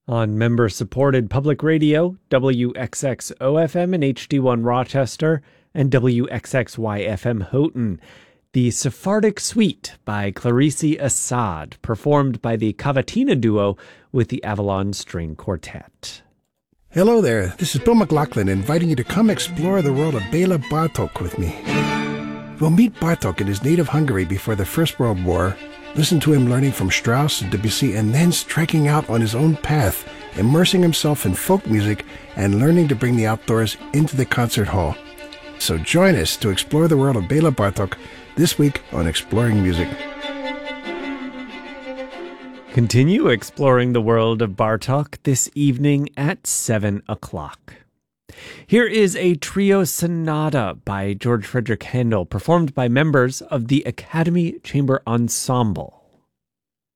On member-supported public radio, WXX-OFM in HD1 Rochester and WXXY-FM Houghton. The Sephardic Suite by Clarice Assad, performed by the Cavatina Duo with the Avalon String Quartet. Hello there, this is Bill McLaughlin inviting you to come explore the world of Bela Bartok with me. We'll meet Bartok in his native Hungary before the First World War, listen to him learning from Strauss and Debussy, and then striking out on his own path, immersing himself in folk music and learning to bring the outdoors into the concert hall. So join us to explore the world of Bela Bartok this week on Exploring Music. Continue exploring the world of Bartok this evening at 7 o'clock. Here is a trio sonata by George Frederick Handel, performed by members of the Academy Chamber Ensemble.